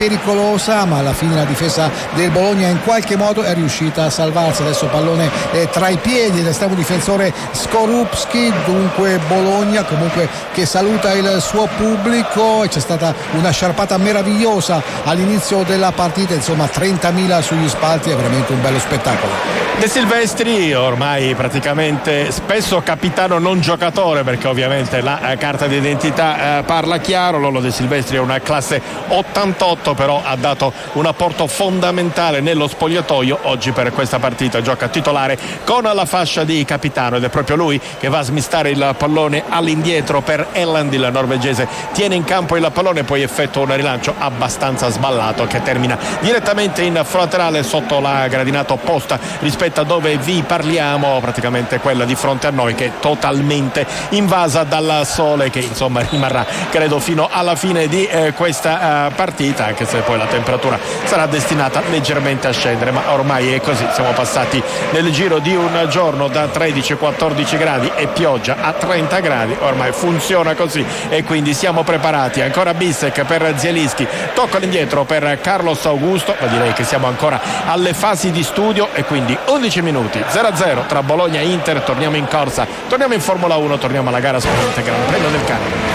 pericolosa, ma alla fine la difesa del Bologna in qualche modo è riuscita a salvarsi. Adesso pallone tra i piedi dell'estremo difensore Skorupski, dunque Bologna comunque che saluta il suo pubblico, e c'è stata una sciarpata meravigliosa all'inizio della partita, insomma 30.000 sugli spalti, è veramente un bello spettacolo. De Silvestri ormai praticamente spesso capitano non giocatore, perché ovviamente la carta d'identità parla chiaro. Lollo De Silvestri è una classe 88, però ha dato un apporto fondamentale nello spogliatoio. Oggi per questa partita gioca titolare con la fascia di capitano, ed è proprio lui che va a smistare il pallone all'indietro per Elland. Il norvegese tiene in campo il pallone, poi effettua un rilancio abbastanza sballato che termina direttamente in flaterale sotto la gradinata opposta rispetto a dove vi parliamo, praticamente quella di fronte a noi, che è totalmente invasa dal sole, che insomma rimarrà credo fino alla fine di questa partita, anche se poi la temperatura sarà destinata leggermente a scendere, ma ormai è così. Siamo passati nel giro di un giorno da 13-14 gradi e pioggia a 30 gradi, ormai funziona così, e quindi siamo preparati. Ancora Bissek per Zielinski, tocco all'indietro per Carlos Augusto, ma direi che siamo ancora alle fasi di studio, e quindi 11 minuti 0-0 tra Bologna e Inter. Torniamo in corsa, torniamo in Formula 1, torniamo alla gara sprint Gran Premio del Canada.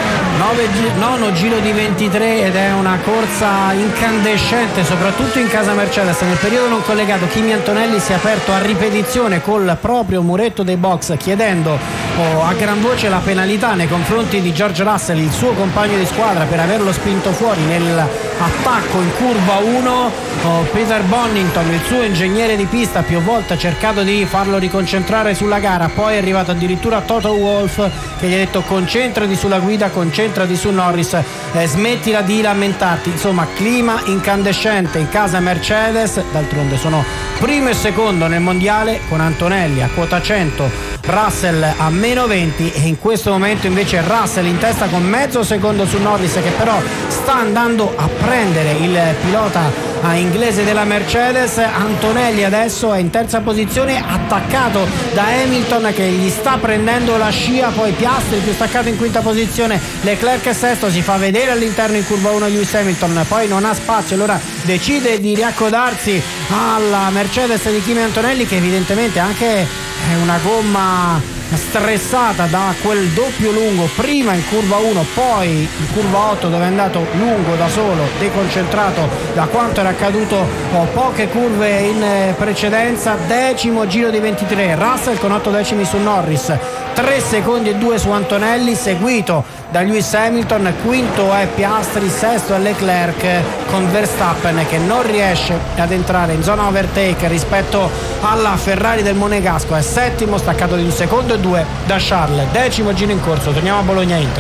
Nono giro di 23 ed è una corsa incandescente soprattutto in casa Mercedes. Nel periodo non collegato Kimi Antonelli si è aperto a ripetizione col proprio muretto dei box, chiedendo a gran voce la penalità nei confronti di George Russell, il suo compagno di squadra, per averlo spinto fuori nell'attacco in curva 1. Peter Bonington, il suo ingegnere di pista, più volte ha cercato di farlo riconcentrare sulla gara, poi è arrivato addirittura Toto Wolff che gli ha detto: concentrati sulla guida, concentrati su Norris, smettila di lamentarti. Insomma, clima incandescente in casa Mercedes. D'altronde sono primo e secondo nel mondiale, con Antonelli a quota 100, Russell a meno 20, e in questo momento invece Russell in testa con mezzo secondo su Norris, che però sta andando a prendere il pilota inglese della Mercedes. Antonelli adesso è in terza posizione, attaccato da Hamilton che gli sta prendendo la scia, poi Piastri più staccato in quinta posizione, Leclerc è sesto, si fa vedere all'interno in curva 1 Lewis Hamilton, poi non ha spazio, allora decide di riaccodarsi alla Mercedes di Kimi Antonelli, che evidentemente anche è una gomma stressata da quel doppio lungo, prima in curva 1 poi in curva 8 dove è andato lungo da solo, deconcentrato da quanto era accaduto poche curve in precedenza. Decimo giro di 23, Russell con 8 decimi su Norris, 3 secondi e 2 su Antonelli, seguito da Lewis Hamilton, quinto è Piastri, sesto è Leclerc, con Verstappen che non riesce ad entrare in zona overtake rispetto alla Ferrari del Monegasco, è settimo, staccato di 1 secondo e 2 da Charles. Decimo giro in corso, torniamo a Bologna-Inter.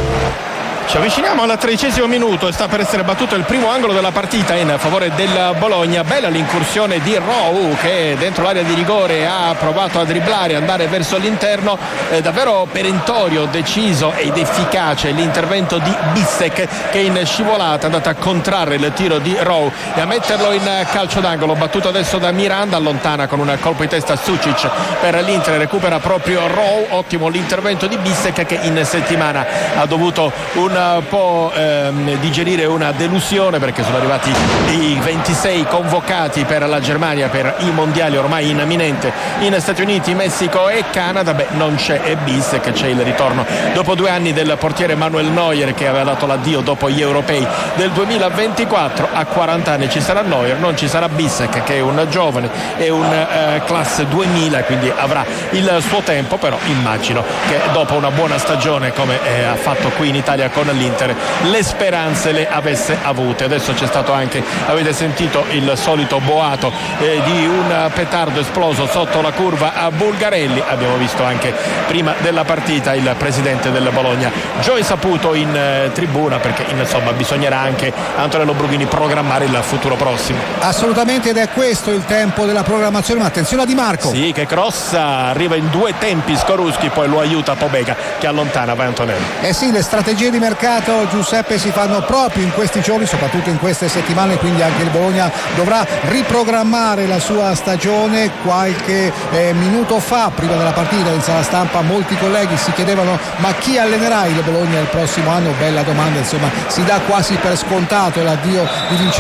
Ci avviciniamo al 13° minuto e sta per essere battuto il primo angolo della partita in favore del Bologna. Bella l'incursione di Rowe, che dentro l'area di rigore ha provato a dribblare, andare verso l'interno. Davvero perentorio, deciso ed efficace l'intervento di Bissek, che in scivolata è andata a contrarre il tiro di Rowe e a metterlo in calcio d'angolo. Battuto adesso da Miranda, allontana con un colpo di testa Sucic per l'Inter, recupera proprio Rowe. Ottimo l'intervento di Bissek, che in settimana ha dovuto un po' digerire una delusione, perché sono arrivati i 26 convocati per la Germania per i mondiali ormai imminente in Stati Uniti, Messico e Canada. Non c'è Bissek, c'è il ritorno dopo 2 anni del portiere Manuel Neuer, che aveva dato l'addio dopo gli europei del 2024. A 40 anni ci sarà Neuer, non ci sarà Bissek, che è un giovane, è un classe 2000, quindi avrà il suo tempo, però immagino che dopo una buona stagione come ha fatto qui in Italia con l'Inter, le speranze le avesse avute. Adesso c'è stato anche, avete sentito il solito boato di un petardo esploso sotto la curva a Bulgarelli. Abbiamo visto anche prima della partita il presidente del Bologna Joy Saputo in tribuna, perché insomma bisognerà anche Antonello Brughini programmare il futuro prossimo. Assolutamente, ed è questo il tempo della programmazione. Ma attenzione a Di Marco, sì, che crossa, arriva in 2 tempi Skorupski, poi lo aiuta Pobega che allontana vai Antonello. Sì, le strategie di mercato, Giuseppe, si fanno proprio in questi giorni, soprattutto in queste settimane, quindi anche il Bologna dovrà riprogrammare la sua stagione. Qualche minuto fa, prima della partita in sala stampa, molti colleghi si chiedevano: ma chi allenerà il Bologna il prossimo anno? Bella domanda, insomma, si dà quasi per scontato l'addio di Vincenzo